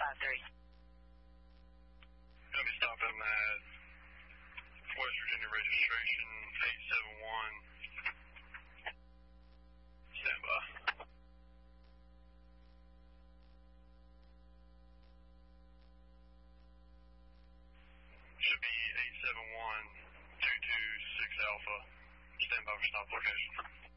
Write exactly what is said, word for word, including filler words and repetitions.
five three. Gonna be stopping at West Virginia registration eight seven one. Stand by. Should be eight seven one two two six Alpha. Stand by for stop location.